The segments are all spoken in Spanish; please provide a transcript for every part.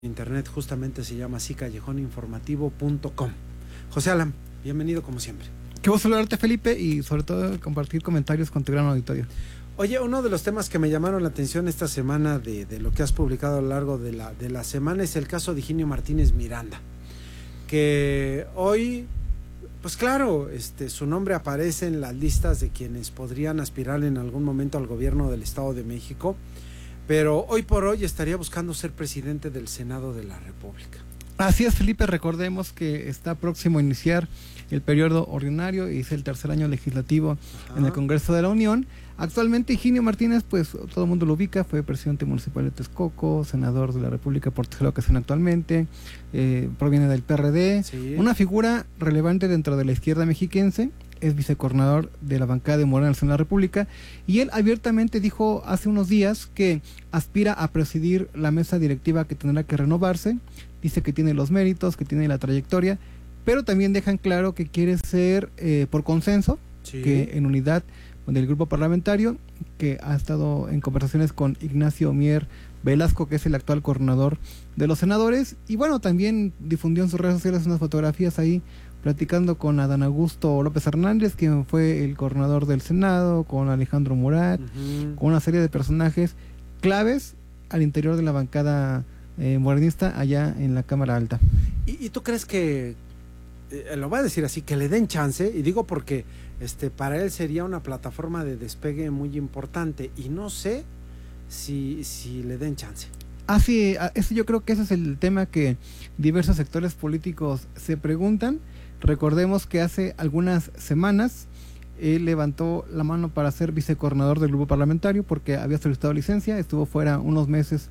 Internet justamente se llama así, callejoninformativo.com. José Alan, bienvenido como siempre. Qué gusto saludarte, Felipe, y sobre todo compartir comentarios con tu gran auditorio. Oye, uno de los temas que me llamaron la atención esta semana de lo que has publicado a lo largo de la semana es el caso de Higinio Martínez Miranda, que hoy, pues claro, su nombre aparece en las listas de quienes podrían aspirar en algún momento al gobierno del Estado de México, pero hoy por hoy estaría buscando ser presidente del Senado de la República. Así es, Felipe, recordemos que está próximo a iniciar el periodo ordinario y es el tercer año legislativo en el Congreso de la Unión. Actualmente Higinio Martínez, pues todo el mundo lo ubica, fue presidente municipal de Texcoco, senador de la República por tercera ocasión actualmente, proviene del PRD, sí. Una figura relevante dentro de la izquierda mexiquense, es vicecoordinador de la bancada de Morena en la República, y él abiertamente dijo hace unos días que aspira a presidir la mesa directiva que tendrá que renovarse. Dice que tiene los méritos, que tiene la trayectoria, pero también dejan claro que quiere ser por consenso, sí. Que en unidad del grupo parlamentario, que ha estado en conversaciones con Ignacio Mier Velasco, que es el actual coordinador de los senadores, y bueno, también difundió en sus redes sociales unas fotografías ahí platicando con Adán Augusto López Hernández, quien fue el coordinador del Senado, con Alejandro Murat, con una serie de personajes claves al interior de la bancada morenista allá en la Cámara Alta. ¿Y tú crees que, lo voy a decir así, que le den chance? Y digo porque para él sería una plataforma de despegue muy importante, y no sé si le den chance. Sí, yo creo que ese es el tema que diversos sectores políticos se preguntan. Recordemos que hace algunas semanas él levantó la mano para ser vicecoordinador del grupo parlamentario porque había solicitado licencia, estuvo fuera unos meses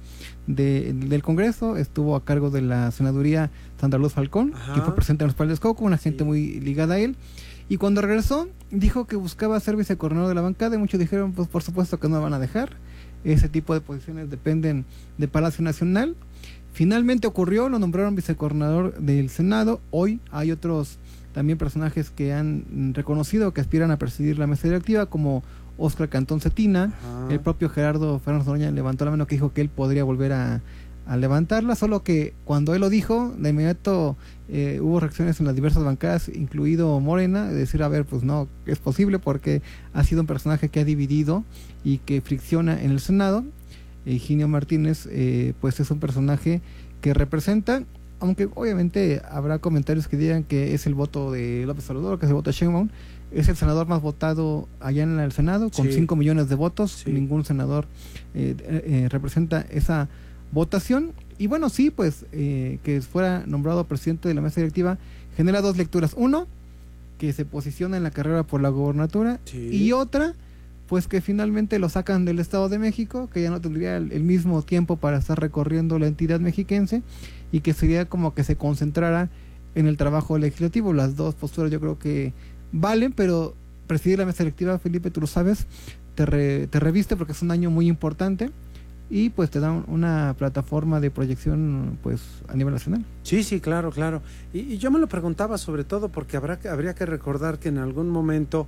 del Congreso, estuvo a cargo de la senaduría Sandra Luz Falcón, que fue presidente municipal de Texcoco, una gente muy ligada a él, y cuando regresó dijo que buscaba ser vicecoordinador de la bancada, y muchos dijeron, pues por supuesto que no lo van a dejar, ese tipo de posiciones dependen de Palacio Nacional. Finalmente ocurrió, lo nombraron vicecoordinador del Senado. Hoy hay otros también personajes que han reconocido que aspiran a presidir la mesa directiva, como Óscar Cantón Cetina. El propio Gerardo Fernández Noroña levantó la mano, que dijo que él podría volver a levantarla, solo que cuando él lo dijo, de inmediato hubo reacciones en las diversas bancadas, incluido Morena, de decir, a ver, pues no es posible porque ha sido un personaje que ha dividido y que fricciona en el Senado. Higinio Martínez pues es un personaje que representa, aunque obviamente habrá comentarios que digan que es el voto de López Obrador, que es el voto de Sheinbaum, es el senador más votado allá en el Senado, con 5 millones de votos, ningún senador representa esa votación, y bueno, sí, pues que fuera nombrado presidente de la mesa directiva genera dos lecturas: uno, que se posiciona en la carrera por la gobernatura, y otra, pues que finalmente lo sacan del Estado de México, que ya no tendría el mismo tiempo para estar recorriendo la entidad mexiquense, y que sería como que se concentrara en el trabajo legislativo. Las dos posturas yo creo que valen, pero presidir la mesa directiva, Felipe, tú lo sabes, te reviste porque es un año muy importante, y pues te da una plataforma de proyección pues a nivel nacional. Sí, claro. Y yo me lo preguntaba sobre todo porque habría que recordar que en algún momento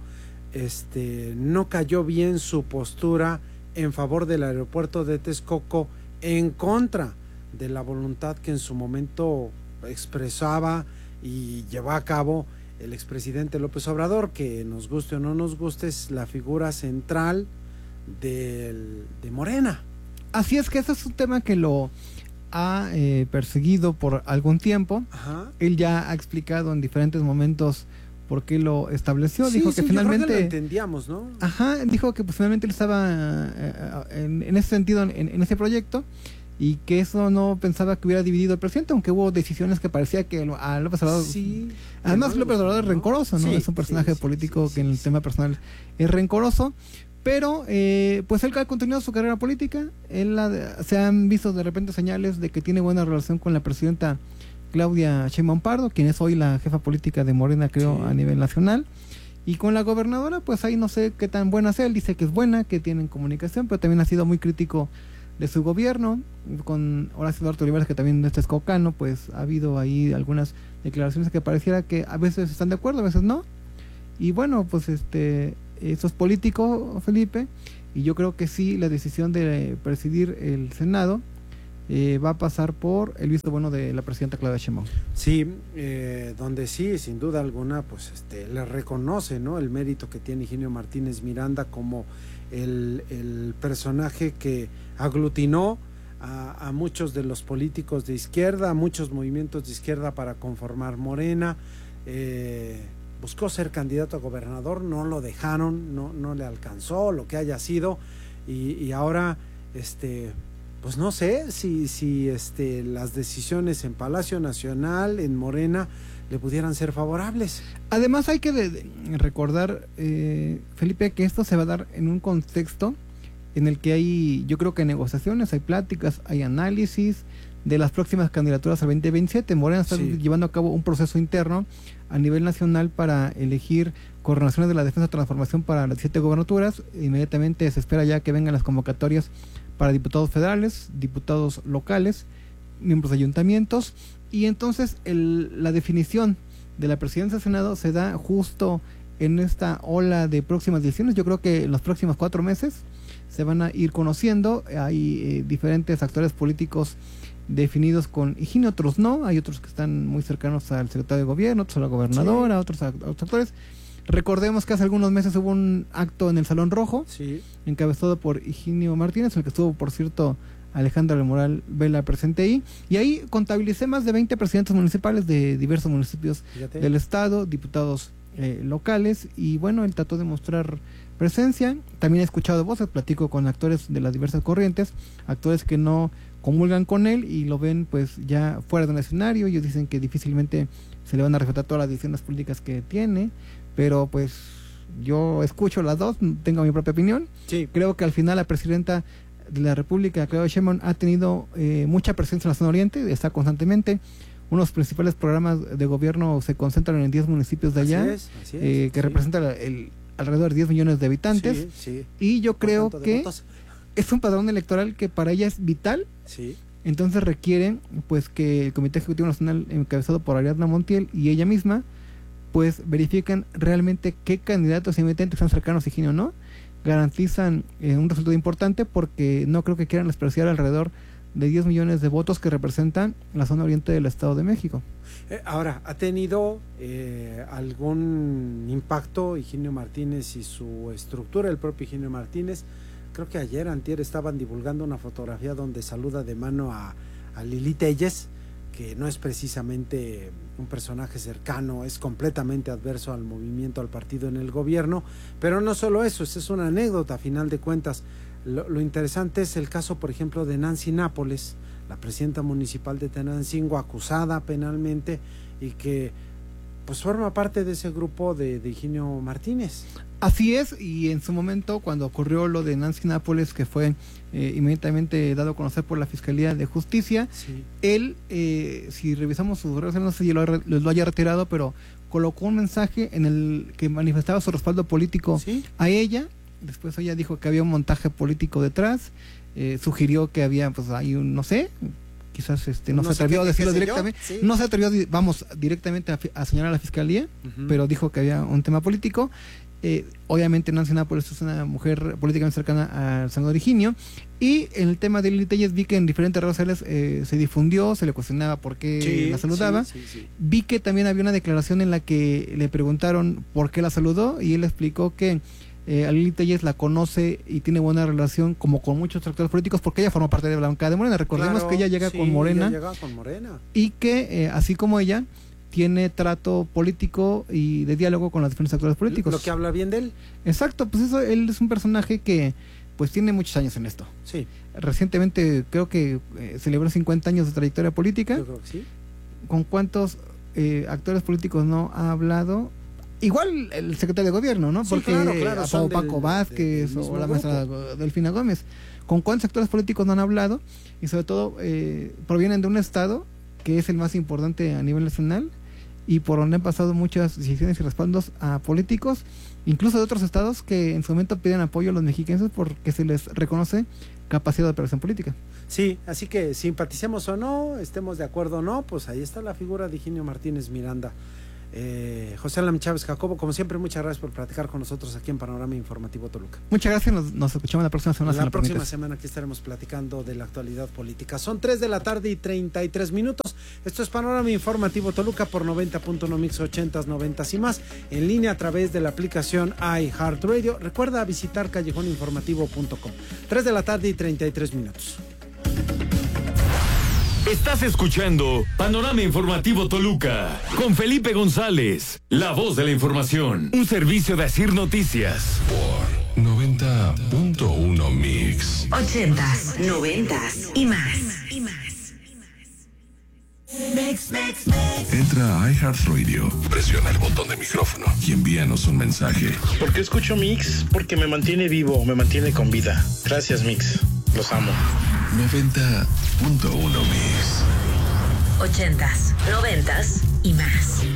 no cayó bien su postura en favor del aeropuerto de Texcoco, en contra de la voluntad que en su momento expresaba y llevó a cabo el expresidente López Obrador, que nos guste o no nos guste es la figura central de Morena. Así es, que ese es un tema que lo ha perseguido por algún tiempo. Él ya ha explicado en diferentes momentos por qué lo estableció. Dijo que finalmente lo entendíamos, ¿no? Dijo que pues, finalmente él estaba en ese sentido, en ese proyecto, y que eso no pensaba que hubiera dividido el presidente, aunque hubo decisiones que parecía que a López Obrador... Además, López Obrador es rencoroso, ¿no? Es un personaje político que en el tema personal es rencoroso. Pero pues él ha continuado su carrera política. Se han visto de repente señales de que tiene buena relación con la presidenta Claudia Sheinbaum Pardo, quien es hoy la jefa política de Morena, creo, a nivel nacional. Y con la gobernadora, pues ahí no sé qué tan buena sea. Él dice que es buena, que tienen comunicación, pero también ha sido muy crítico de su gobierno. Con Horacio Duarte Olivares, que también es texcocano, pues ha habido ahí algunas declaraciones que pareciera que a veces están de acuerdo, a veces no. Y bueno, pues eso es político, Felipe, y yo creo que sí, la decisión de presidir el Senado va a pasar por el visto bueno de la presidenta Claudia Sheinbaum. Sí, donde sí, sin duda alguna, pues le reconoce, ¿no?, el mérito que tiene Higinio Martínez Miranda como el personaje que aglutinó a muchos de los políticos de izquierda, a muchos movimientos de izquierda para conformar Morena. Buscó ser candidato a gobernador, no lo dejaron, no le alcanzó, lo que haya sido, y ahora pues no sé si las decisiones en Palacio Nacional, en Morena, le pudieran ser favorables. Además hay que recordar, Felipe, que esto se va a dar en un contexto en el que hay, yo creo que negociaciones, hay pláticas, hay análisis de las próximas candidaturas al 2027. Morena está llevando a cabo un proceso interno a nivel nacional para elegir coordinaciones de la defensa de transformación para las 7 gobernaturas. Inmediatamente se espera ya que vengan las convocatorias para diputados federales, diputados locales, miembros de ayuntamientos, y entonces la definición de la presidencia del Senado se da justo en esta ola de próximas elecciones. Yo creo que en los próximos 4 meses se van a ir conociendo. Hay diferentes actores políticos definidos con Higinio, otros no, hay otros que están muy cercanos al secretario de gobierno, otros a la gobernadora, otros actores. Recordemos que hace algunos meses hubo un acto en el Salón Rojo, encabezado por Higinio Martínez, el que estuvo, por cierto, Alejandra del Moral Vela presente ahí, y ahí contabilicé más de 20 presidentes municipales de diversos municipios del estado, diputados locales, y bueno, él trató de mostrar presencia. También he escuchado voces, platico con actores de las diversas corrientes, actores que no comulgan con él y lo ven pues ya fuera del escenario. Ellos dicen que difícilmente se le van a respetar todas las decisiones políticas que tiene, pero pues yo escucho las dos, tengo mi propia opinión. Creo que al final la presidenta de la República, Claudia Sheinbaum, ha tenido mucha presencia en la zona oriente, está constantemente. Unos principales programas de gobierno se concentran en 10 municipios de allá, que representan alrededor de 10 millones de habitantes, y yo creo que es un padrón electoral que para ella es vital. Entonces requiere pues que el Comité Ejecutivo Nacional, encabezado por Ariadna Montiel y ella misma, pues verifiquen realmente qué candidatos inmediatamente están cercanos a Higinio o no, garantizan un resultado importante, porque no creo que quieran despreciar alrededor de 10 millones de votos que representan la zona oriente del Estado de México. Ahora, ¿ha tenido algún impacto Higinio Martínez y su estructura, el propio Higinio Martínez? Creo que antier estaban divulgando una fotografía donde saluda de mano a Lili Telles, que no es precisamente un personaje cercano, es completamente adverso al movimiento, al partido en el gobierno. Pero no solo eso, esa es una anécdota a final de cuentas. Lo interesante es el caso, por ejemplo, de Nancy Nápoles, la presidenta municipal de Tenancingo, acusada penalmente y que pues forma parte de ese grupo de Higinio Martínez. Así es, y en su momento, cuando ocurrió lo de Nancy Nápoles, que fue inmediatamente dado a conocer por la Fiscalía de Justicia, él, si revisamos sus redes, no sé si lo haya retirado, pero colocó un mensaje en el que manifestaba su respaldo político a ella. Después ella dijo que había un montaje político detrás, sugirió que había, pues hay un, no sé, quizás no se atrevió a decirlo directamente, no se atrevió, directamente a señalar a la Fiscalía, pero dijo que había un tema político. Obviamente Nancy Nápoles es una mujer políticamente cercana al senador Higinio, y en el tema de Lili Telles vi que en diferentes redes sociales se difundió, se le cuestionaba por qué la saludaba. Vi que también había una declaración en la que le preguntaron por qué la saludó, y él explicó que a Lili Telles la conoce y tiene buena relación como con muchos actores políticos, porque ella forma parte de la bancada de Morena. Recordemos que ella llega con Morena, y que así como ella tiene trato político y de diálogo con los diferentes actores políticos. Lo que habla bien de él. Exacto, pues eso, él es un personaje que pues tiene muchos años en esto. Recientemente creo que celebró 50 años de trayectoria política. Yo creo que sí. ¿Con cuántos actores políticos no ha hablado? Igual el secretario de gobierno, ¿no? Porque a Paco Vázquez o la maestra Delfina Gómez. ¿Con cuántos actores políticos no han hablado? Y sobre todo provienen de un estado que es el más importante a nivel nacional, y por donde han pasado muchas decisiones y respaldos a políticos, incluso de otros estados, que en su momento piden apoyo a los mexicanos porque se les reconoce capacidad de operación política. Sí, así que simpaticemos o no, estemos de acuerdo o no, pues ahí está la figura de Higinio Martínez Miranda. José Alan Chávez Jacobo, como siempre, muchas gracias por platicar con nosotros aquí en Panorama Informativo Toluca. Muchas gracias, nos escuchamos la próxima semana. La próxima semana aquí estaremos platicando de la actualidad política. Son 3:33 p.m. Esto es Panorama Informativo Toluca por 90.1 Mix 80s, 90s y más, en línea a través de la aplicación iHeartRadio. Recuerda visitar callejoninformativo.com. 3:33 p.m. Estás escuchando Panorama Informativo Toluca con Felipe González, la voz de la información, un servicio de Asir Noticias. Por 90.1 Mix. 80s, 90s y más. Entra a iHeartRadio, presiona el botón de micrófono y envíanos un mensaje. ¿Por qué escucho Mix? Porque me mantiene vivo, me mantiene con vida. Gracias, Mix. Los amo. 90.1 Mix. 80s, 90s y más.